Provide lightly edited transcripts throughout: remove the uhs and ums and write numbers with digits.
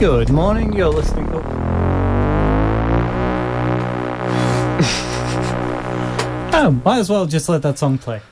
Good morning, you're listening to... Oh, might as well just let that song play.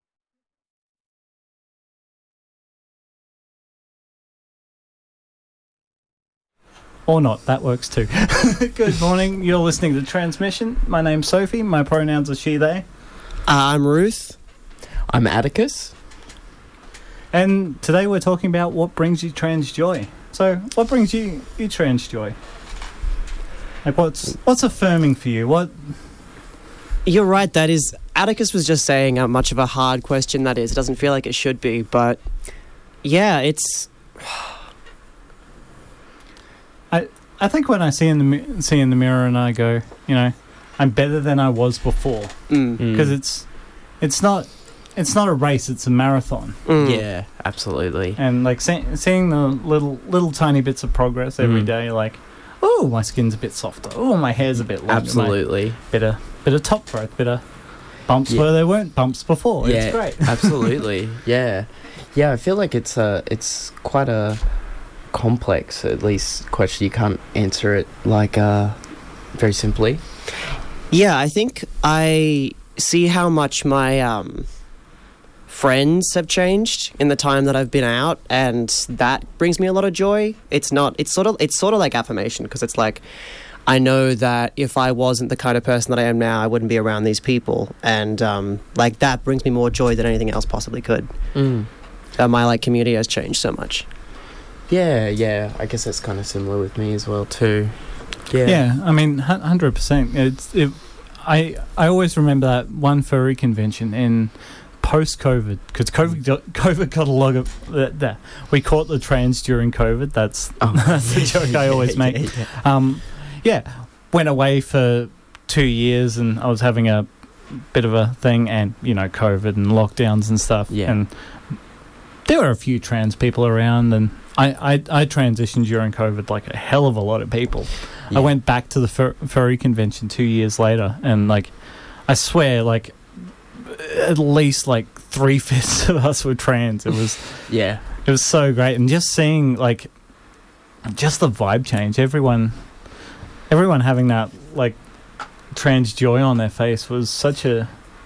Or not, that works too. Good morning, you're listening to Transmission. My name's Sophie, my pronouns are she, they. I'm Ruth. I'm Atticus. And today we're talking about what brings you trans joy. So, what brings you trans joy? Like, what's affirming for you? What... You're right, that is... Atticus was just saying how much of a hard question that is. It doesn't feel like it should be, but... Yeah, it's... I think when I see in the mirror and I go, you know, I'm better than I was before. Because it's not a race, it's a marathon. Yeah, absolutely. And like seeing the little tiny bits of progress every day, like, oh, my skin's a bit softer. Oh, my hair's a bit longer. Absolutely. Bit of top growth, bit of bumps where there weren't bumps before. Yeah, it's great. Absolutely. Yeah. I feel like it's quite a complex, at least, question. You can't answer it like very simply. Yeah, I think I see how much my friends have changed in the time that I've been out, and that brings me a lot of joy. It's sort of like affirmation, because it's like, I know that if I wasn't the kind of person that I am now, I wouldn't be around these people, and like that brings me more joy than anything else possibly could. My community has changed so much. Yeah. I guess that's kind of similar with me as well too. Yeah. I mean, 100%. I always remember that one furry convention in post-COVID, because COVID got a lot of... we caught the trans during COVID. That's the joke I always make. Went away for 2 years, and I was having a bit of a thing, and, you know, COVID and lockdowns and stuff. Yeah. And there were a few trans people around, and I transitioned during COVID like a hell of a lot of people. Yeah. I went back to the furry convention 2 years later, and like, I swear, like, at least like 3/5 of us were trans. It was it was so great, and just seeing like just the vibe change. Everyone having that like trans joy on their face was such an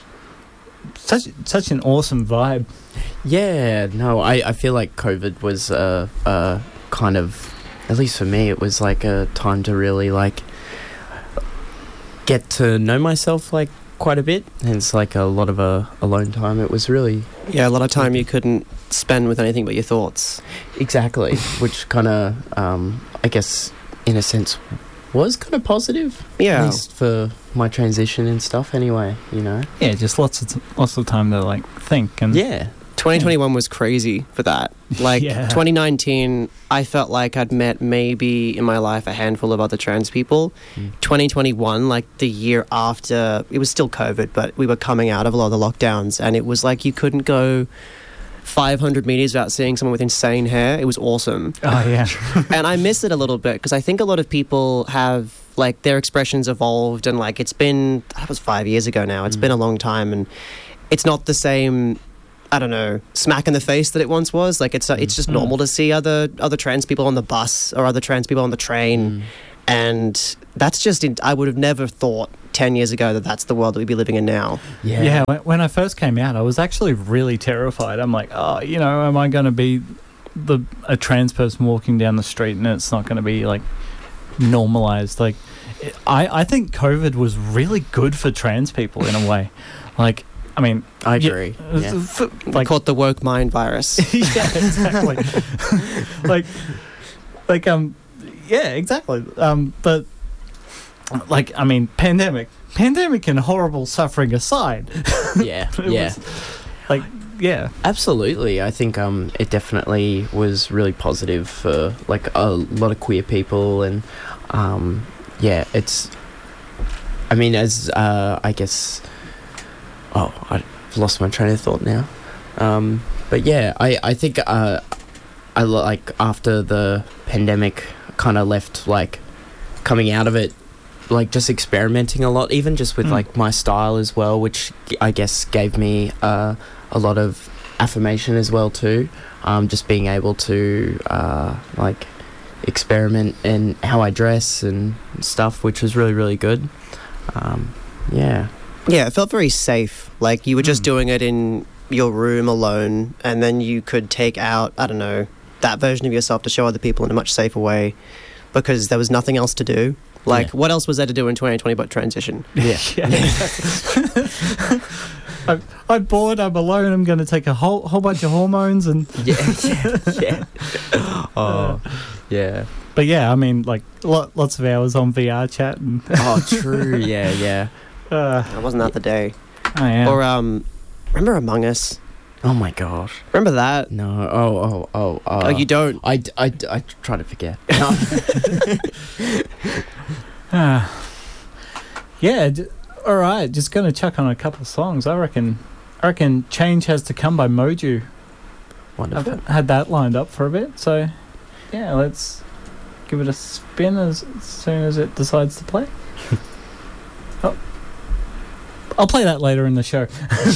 awesome vibe. Yeah, no, I feel like COVID was kind of, at least for me, it was like a time to really like get to know myself like quite a bit. And it's like a lot of alone time. It was really... Yeah, a lot of time you couldn't spend with anything but your thoughts. Exactly, which kind of, I guess, in a sense, was kind of positive. Yeah. At least for my transition and stuff anyway, you know? Yeah, just lots of time to like think. And yeah. 2021 was crazy for that. Like, 2019, I felt like I'd met maybe in my life a handful of other trans people. 2021, like the year after, it was still COVID, but we were coming out of a lot of the lockdowns, and it was like you couldn't go 500 meters without seeing someone with insane hair. It was awesome. Oh, yeah. And I miss it a little bit, because I think a lot of people have, like, their expressions evolved, and like it's been, that was 5 years ago now. It's been a long time, and it's not the same... I don't know, smack in the face that it once was. Like, it's just normal to see other trans people on the bus or other trans people on the train. And that's just... I would have never thought 10 years ago that that's the world that we'd be living in now. Yeah, when I first came out, I was actually really terrified. I'm like, oh, you know, am I going to be a trans person walking down the street and it's not going to be, like, normalized? Like, I think COVID was really good for trans people in a way. Like... I mean... I agree. Like, caught the woke mind virus. Yeah, exactly. Yeah, exactly. But, like, I mean, pandemic and horrible suffering aside. Yeah, absolutely. I think it definitely was really positive for, like, a lot of queer people, and, it's... I mean, as, I guess... Oh, I've lost my train of thought now. But yeah, I think I like after the pandemic kind of left, like coming out of it, like just experimenting a lot, even just with like my style as well, which I guess gave me a lot of affirmation as well too. Just being able to like experiment in how I dress and stuff, which was really, really good. Yeah. Yeah, it felt very safe. Like you were just doing it in your room alone, and then you could take out, I don't know, that version of yourself to show other people in a much safer way because there was nothing else to do. Like, what else was there to do in 2020 but transition? Yeah. I'm bored, I'm alone, I'm going to take a whole bunch of hormones and... Yeah. Oh, yeah. But yeah, I mean, like, lots of hours on VR chat. And Oh, true. Yeah. Wasn't that the day? Oh, yeah. Or, remember Among Us? Oh my gosh. Remember that? No. Oh, you don't? I try to forget. Yeah, all right, just going to chuck on a couple of songs. I reckon Change Has to Come by Moju. Wonderful. I've had that lined up for a bit, so yeah, let's give it a spin as soon as it decides to play. I'll play that later in the show.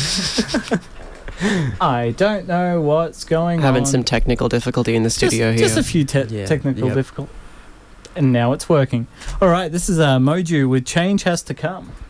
I don't know what's going on. Having some technical difficulty in the studio here. Just a few technical difficulties. And now it's working. All right, this is Moju with Change Has to Come.